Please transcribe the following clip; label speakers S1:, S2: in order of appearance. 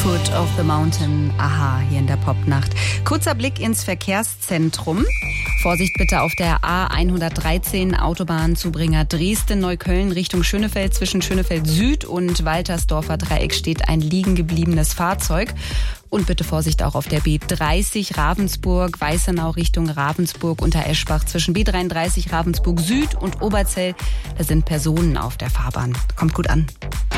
S1: Foot of the Mountain, aha, hier in der Popnacht. Kurzer Blick ins Verkehrszentrum. Vorsicht bitte auf der A113 Autobahnzubringer Dresden-Neukölln Richtung Schönefeld. Zwischen Schönefeld Süd und Waltersdorfer Dreieck steht ein liegen gebliebenes Fahrzeug. Und bitte Vorsicht auch auf der B30 Ravensburg, Weißenau Richtung Ravensburg unter Eschbach. Zwischen B33 Ravensburg Süd und Oberzell, da sind Personen auf der Fahrbahn. Kommt gut an.